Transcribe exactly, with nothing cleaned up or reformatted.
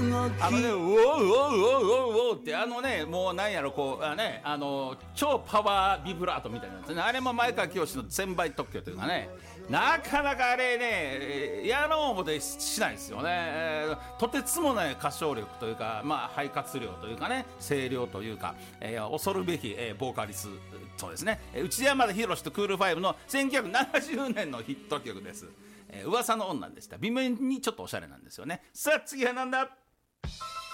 あのね、うおうおうおうおうおうってあのね、もうなんやろこうあね、あの超パワービブラートみたいなやつね、あれも前川清の専売特許というかね、なかなかあれねやろう思てしないですよね、えー、とてつもない歌唱力というか、まあ肺活量というかね、声量というか、えー、恐るべき、えー、ボーカリストですね。内山田博とクールファイブのせんきゅうひゃくななじゅうねんのヒット曲です。えー、噂の女でした。微妙にちょっとおしゃれなんですよね。さあ次はなんだ。